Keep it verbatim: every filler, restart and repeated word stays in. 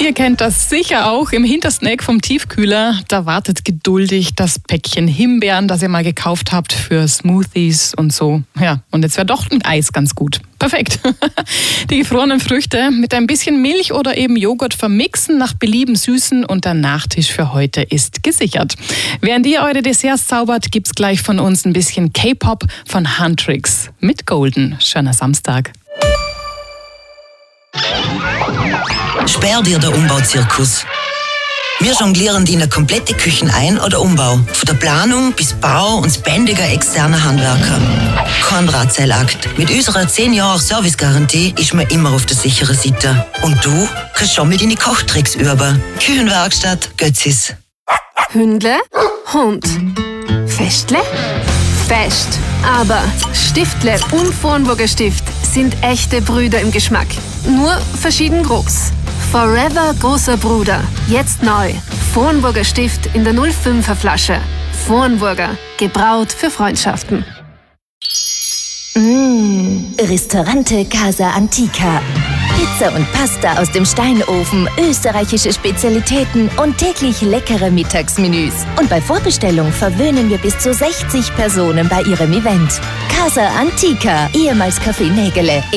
Ihr kennt das sicher auch. Im hintersten Eck vom Tiefkühler, da wartet geduldig das Päckchen Himbeeren, das ihr mal gekauft habt für Smoothies und so. Ja, und jetzt wäre doch ein Eis ganz gut. Perfekt. Die gefrorenen Früchte mit ein bisschen Milch oder eben Joghurt vermixen, nach Belieben süßen und der Nachtisch für heute ist gesichert. Während ihr eure Desserts zaubert, gibt's gleich von uns ein bisschen K-Pop von Huntrix mit Golden. Schöner Samstag. Sperr dir der Umbauzirkus. Wir jonglieren die in eine komplette Küchen ein- oder Umbau. Von der Planung bis Bau und bändiger externer Handwerker. Kein Drahtseilakt. Mit unserer zehn Jahre Servicegarantie ist man immer auf der sicheren Seite. Und du kannst schon mit deine Kochtricks üben. Küchenwerkstatt Götzis. Hündle, Hund. Festle, Fest. Aber Stiftle und Vornburger Stift sind echte Brüder im Geschmack. Nur verschieden groß. Forever großer Bruder. Jetzt neu. Vornburger Stift in der null fünfer Flasche. Vornburger. Gebraut für Freundschaften. Mmh, Ristorante Casa Antica. Pizza und Pasta aus dem Steinofen, österreichische Spezialitäten und täglich leckere Mittagsmenüs. Und bei Vorbestellung verwöhnen wir bis zu sechzig Personen bei ihrem Event. Casa Antica, ehemals Café Nägele.